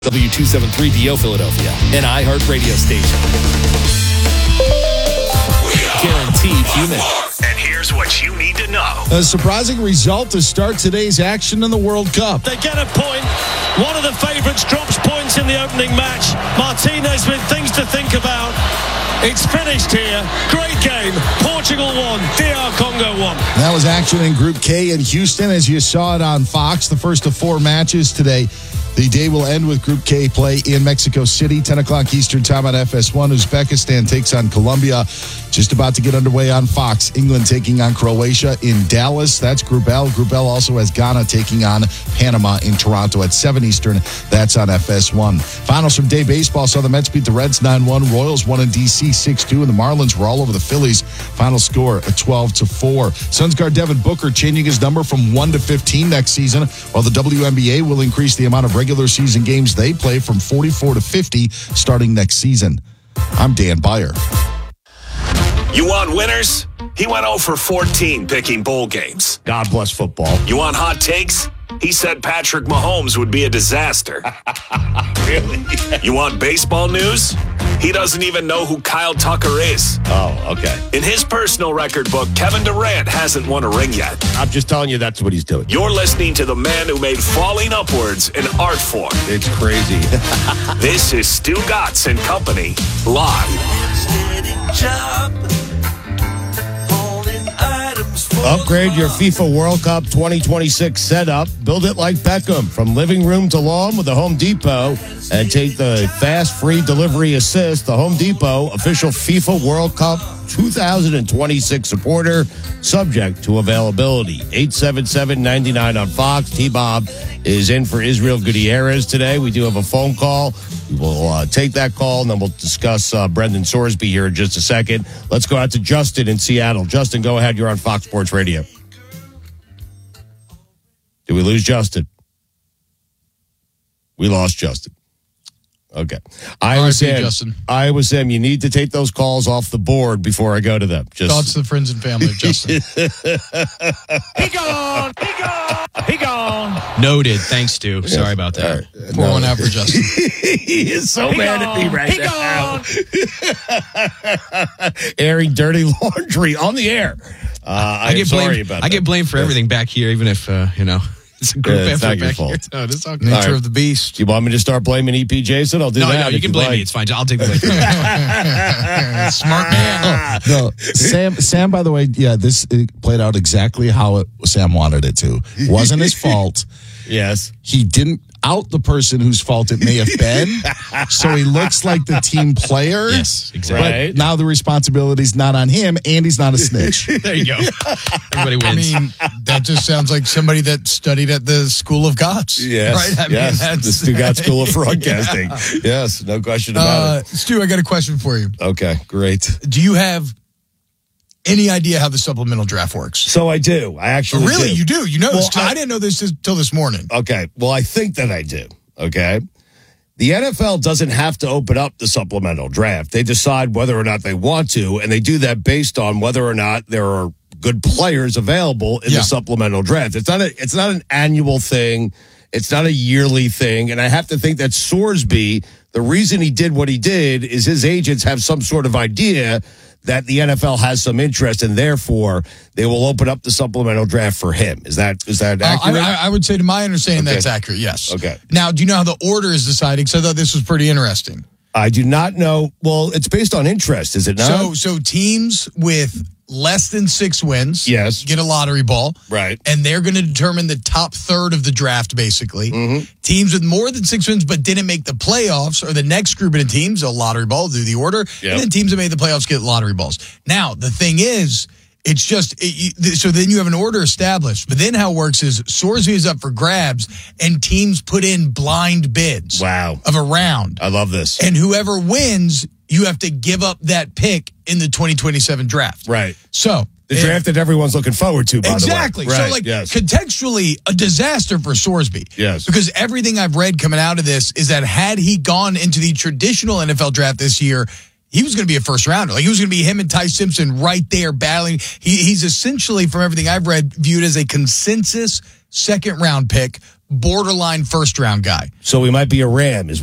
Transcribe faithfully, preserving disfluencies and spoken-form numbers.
W two seventy-three D O Philadelphia, an iHeart radio station. Guaranteed human. And here's what you need to know. A surprising result to start today's action in the World Cup. They get a point. One of the favourites drops points in the opening match. Martinez with things to think about. It's finished here. Great game. Portugal won. D R Congo won. That was action in Group K in Houston, as you saw it on Fox. The first of four matches today. The day will end with Group K play in Mexico City, ten o'clock Eastern time on F S one. Uzbekistan takes on Colombia. Just about to get underway on Fox. England taking on Croatia in Dallas. That's Group L. Group L also has Ghana taking on Panama in Toronto at seven Eastern. That's on F S one. Finals from day baseball saw the Mets beat the Reds nine one. Royals won in D C six two, and the Marlins were all over the Phillies. Final score a twelve to four. Suns guard Devin Booker changing his number from one to fifteen next season, while the W N B A will increase the amount of regular season games they play from forty-four to fifty starting next season. I'm Dan Beyer. You want winners? He went oh for fourteen picking bowl games. God bless football. You want hot takes? He said Patrick Mahomes would be a disaster. Really? You want baseball news? He doesn't even know who Kyle Tucker is. Oh, okay. In his personal record book, Kevin Durant hasn't won a ring yet. I'm just telling you that's what he's doing. You're listening to the man who made falling upwards an art form. It's crazy. This is Stu Gatz and Company, live. Upgrade your FIFA World Cup twenty twenty-six setup. Build it like Beckham, from living room to lawn with the Home Depot. And take the fast, free delivery assist. The Home Depot, official FIFA World Cup twenty twenty-six supporter, subject to availability. eight seven seven, nine nine on Fox. T-Bob is in for Israel Gutierrez today. We do have a phone call. We will uh, take that call, and then we'll discuss uh, Brendan Sorsby here in just a second. Let's go out to Justin in Seattle. Justin, go ahead. You're on Fox Sports Radio. Did we lose Justin? We lost Justin. Okay. Iowa Sam, Justin. Iowa Sam, you need to take those calls off the board before I go to them. Just thoughts to the friends and family of Justin. He gone. He gone. He gone. Noted. Thanks, Stu. Sorry about that. Right. Pour No. one out for Justin. He is so He mad gone. at me right He now. Airing dirty laundry on the air. Uh, I, I get am sorry blamed. about I that. get blamed for everything back here, even if uh, you know it's a group Yeah, it's effort not your back fault. here. No, it's all good. Nature All right. of the beast. Do you want me to start blaming E P Jason? I'll do No, that. no, you if can you'd blame like. me. It's fine. I'll take the blame. Smart man. No, Sam, Sam, by the way, yeah, this it played out exactly how it, Sam wanted it to. Wasn't his fault. Yes. He didn't out the person whose fault it may have been, so he looks like the team player. Yes, exactly. But Right. now the responsibility's not on him, and he's not a snitch. There you go. Everybody I wins. mean, that just sounds like somebody that studied at the School of Gods. Yes. Right? I mean, yes. that's- the Stuttgart School of Broadcasting. Yes. No question about Uh, Stu, I got a question for you. it. Okay. Great. Do you have any idea how the supplemental draft works? So I do. I actually Really? do. You do? You know Well, this? 'Cause I, I- didn't know this until this morning. Okay. Well, I think that I do. Okay. The N F L doesn't have to open up the supplemental draft. They decide whether or not they want to, and they do that based on whether or not there are good players available in Yeah. the supplemental draft. It's not a, it's not an annual thing. It's not a yearly thing. And I have to think that Sorsby, the reason he did what he did is his agents have some sort of idea that the N F L has some interest, and therefore they will open up the supplemental draft for him. Is that is that Uh, accurate? I, I would say, to my understanding, Okay. that's accurate, yes. Okay. Now, do you know how the order is decided? Because I thought this was pretty interesting. I do not know. Well, it's based on interest, is it not? So, so teams with less than six wins Yes. get a lottery ball. Right. And they're going to determine the top third of the draft, basically. Mm-hmm. Teams with more than six wins but didn't make the playoffs, or the next grouping of teams, a lottery ball, do the order. Yep. And then teams that made the playoffs get lottery balls. Now, the thing is, it's just, it, you, so then you have an order established. But then how it works is Sorsby is up for grabs, and teams put in blind bids Wow. of a round. I love this. And whoever wins, you have to give up that pick in the twenty twenty-seven draft. Right. So The if- draft that everyone's looking forward to, by exactly. the way. So, Right, like, yes. contextually, a disaster for Sorsby. Yes. Because everything I've read coming out of this is that had he gone into the traditional N F L draft this year, he was going to be a first rounder. Like, he was going to be him and Ty Simpson right there battling. He, he's essentially, from everything I've read, viewed as a consensus second round pick borderline first round guy. So we might be a Ram, is